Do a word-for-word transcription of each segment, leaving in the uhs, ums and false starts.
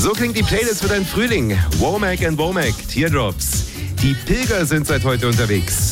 So klingt die Playlist für deinen Frühling. Womack and Womack, Teardrops. Die Pilger sind seit heute unterwegs.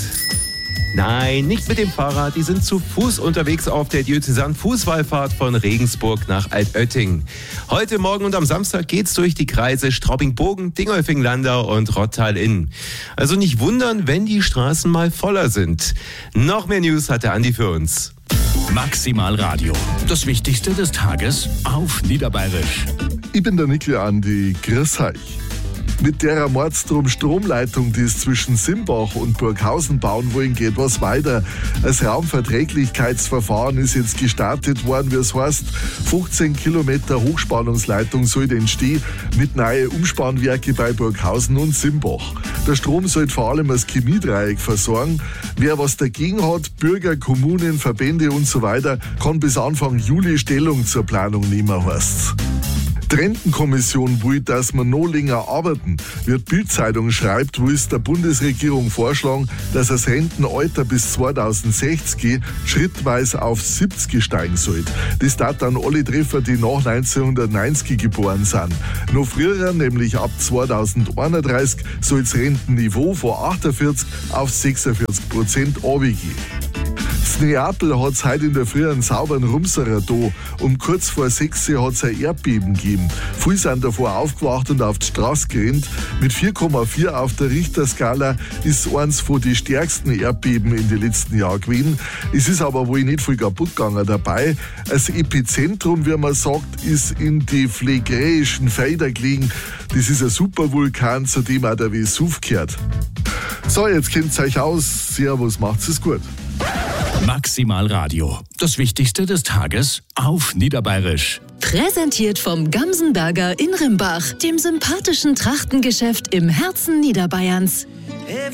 Nein, nicht mit dem Fahrrad, die sind zu Fuß unterwegs auf der Diözesan-Fußwallfahrt von Regensburg nach Altötting. Heute Morgen und am Samstag geht's durch die Kreise Straubing-Bogen, Dingolfing-Landau und Rottal-Inn. Also nicht wundern, wenn die Straßen mal voller sind. Noch mehr News hat der Andi für uns. Maximal Radio. Das Wichtigste des Tages auf Niederbayerisch. Ich bin der Nickel Andi, grüß euch. Mit der Mordstrom-Stromleitung, die es zwischen Simbach und Burghausen bauen wollen, geht was weiter. Das Raumverträglichkeitsverfahren ist jetzt gestartet worden, wie es heißt. fünfzehn Kilometer Hochspannungsleitung soll entstehen mit neuen Umspannwerke bei Burghausen und Simbach. Der Strom soll vor allem das Chemiedreieck versorgen. Wer was dagegen hat, Bürger, Kommunen, Verbände und so weiter, kann bis Anfang Juli Stellung zur Planung nehmen, heißt's. Die Rentenkommission will, dass wir noch länger arbeiten. Wie die Bild-Zeitung schreibt, will es der Bundesregierung vorschlagen, dass das Rentenalter bis zweitausendsechzig schrittweise auf siebzig steigen soll. Das darf dann alle treffen, die nach neunzehnhundertneunzig geboren sind. Noch früher, nämlich ab zweitausendeinunddreißig, soll das Rentenniveau von achtundvierzig auf sechsundvierzig Prozent runtergehen. In Neapel hat es heute in der Früh einen sauberen Rumserer da. Um kurz vor sechs hat es ein Erdbeben gegeben. Viele sind davor aufgewacht und auf die Straße gerannt. Mit vier Komma vier auf der Richterskala ist eines von den stärksten Erdbeben in den letzten Jahren gewesen. Es ist aber wohl nicht viel kaputt gegangen dabei. Das Epizentrum, wie man sagt, ist in die phlegräischen Felder gelegen. Das ist ein Supervulkan, zu dem auch der Vesuv gehört. So, jetzt kennt ihr euch aus. Servus, macht's es gut. Maximal Radio. Das Wichtigste des Tages auf Niederbayerisch. Präsentiert vom Gamsenberger in Rimbach, dem sympathischen Trachtengeschäft im Herzen Niederbayerns.